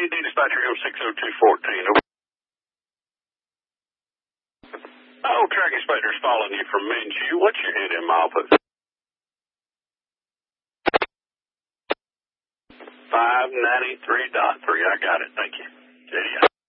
JD dispatcher, 60214. Oh, track inspector's following you from Minshew. What's your head in milepost? 593.3. I got it. Thank you. JD.